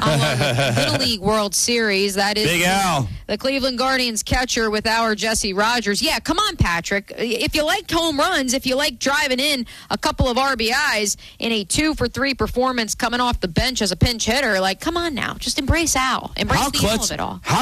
Little League World Series. That is Big Al. The Cleveland Guardians catcher with our Jesse Rogers. Yeah, come on, Patrick. If you like home runs, if you like driving in a couple of RBIs in a 2-for-3 performance coming off the bench as a pinch hitter, like, come on now. Just embrace Al. Embrace the Al of it all.